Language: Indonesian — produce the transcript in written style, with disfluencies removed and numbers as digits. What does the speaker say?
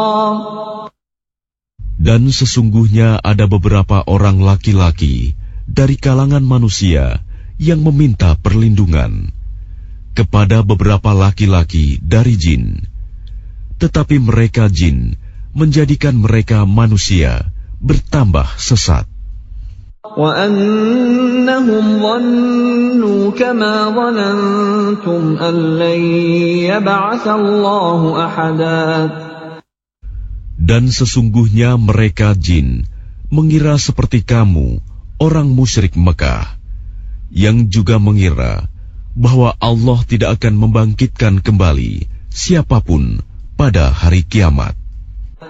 Dan sesungguhnya ada beberapa orang laki-laki dari kalangan manusia yang meminta perlindungan kepada beberapa laki-laki dari jin, tetapi mereka jin menjadikan mereka manusia bertambah sesat. وَأَنَّهُمْ ظَنُّوا كَمَا ظَنَنْتُمْ أَن لَّن يَبْعَثَ اللَّهُ أَحَدًا. Dan sesungguhnya mereka jin mengira seperti kamu, orang musyrik Mekah, yang juga mengira bahwa Allah tidak akan membangkitkan kembali siapapun pada hari kiamat.